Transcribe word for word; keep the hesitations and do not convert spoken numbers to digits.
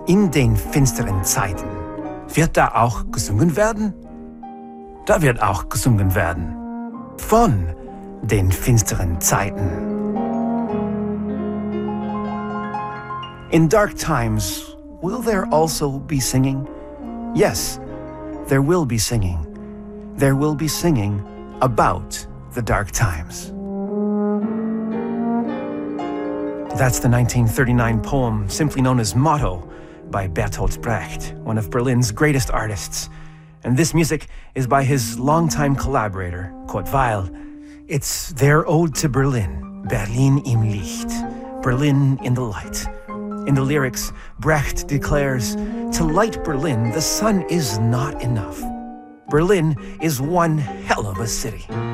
In den finsteren Zeiten. Wird da auch gesungen werden? Da wird auch gesungen werden. Von den finsteren Zeiten. In dark times, will there also be singing? Yes, there will be singing. There will be singing about the dark times. That's the nineteen thirty-nine poem simply known as Motto by Bertolt Brecht, one of Berlin's greatest artists. And this music is by his longtime collaborator, Kurt Weill. It's their ode to Berlin, Berlin im Licht, Berlin in the light. In the lyrics, Brecht declares, "To light Berlin, the sun is not enough. Berlin is one hell of a city."